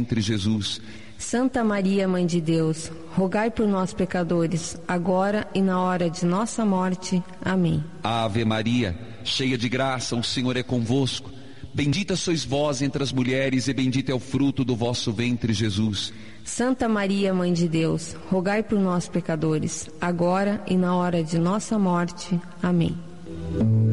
ventre, Jesus. Santa Maria, Mãe de Deus, rogai por nós, pecadores, agora e na hora de nossa morte. Amém. Ave Maria, cheia de graça, o Senhor é convosco. Bendita sois vós entre as mulheres, e bendito é o fruto do vosso ventre, Jesus. Santa Maria, Mãe de Deus, rogai por nós, pecadores, agora e na hora de nossa morte. Amém.